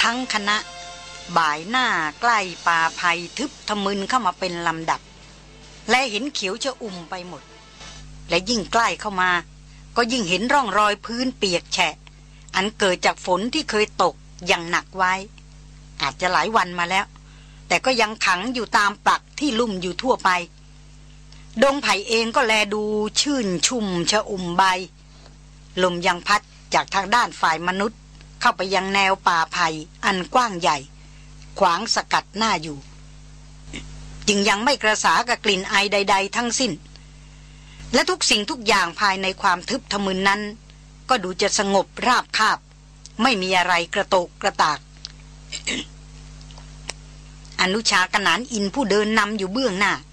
ทั้งคณะบ่ายหน้าใกล้ป่าไผ่ทึบทะมึนเข้ามาเป็นลำดับและเห็นเขียวชอุ่มไปหมดและยิ่งใกล้เข้ามาก็ยิ่งเห็นร่องรอยพื้นเปียกแฉะอันเกิดจากฝนที่เคยตกอย่างหนักไว้อาจจะหลายวันมาแล้วแต่ก็ยังขังอยู่ตามปลักที่ลุ่มอยู่ทั่วไปดงไผ่เองก็แลดูชื่นชุ่มชอุ่มใบลมยังพัดจากทางด้านฝ่ายมนุษย์เข้าไปยังแนวป่าไผ่อันกว้างใหญ่ขวางสกัดหน้าอยู่จึงยังไม่กระสากับกลิ่นไอใดๆทั้งสิ้นและทุกสิ่งทุกอย่างภายในความทึบทะมึนนั้นก็ดูจะสงบราบคาบไม่มีอะไรกระโตกกระตาก อนุชากนานอินผู้เดินนำอยู่เบื้องหน้า